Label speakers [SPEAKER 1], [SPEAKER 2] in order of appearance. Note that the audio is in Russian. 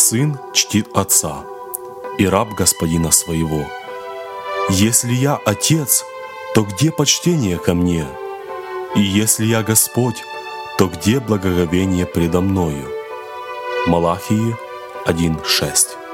[SPEAKER 1] сын чтит отца, и раб господина своего. Если я отец, то где почтение ко мне? И если я Господь, то где благоговение предо мною? Малахии 1:6.